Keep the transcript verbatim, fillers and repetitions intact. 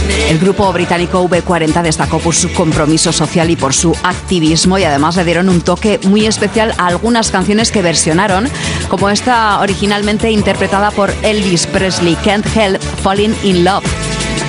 El grupo británico V cuarenta destacó por su compromiso social y por su activismo, y además le dieron un toque muy especial a algunas canciones que versionaron, como esta originalmente interpretada por Elvis Presley, Can't Help Falling in Love.